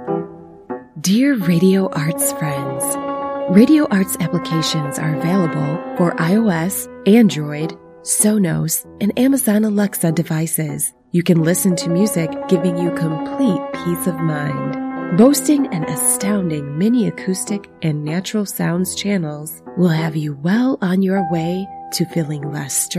Dear Radio Arts friends, Radio Arts applications are available for iOS, Android, Sonos, and Amazon Alexa devices. You can listen to music giving you complete peace of mind. Boasting an astounding mini acoustic and natural sounds channels will have you well on your way to feeling less stressed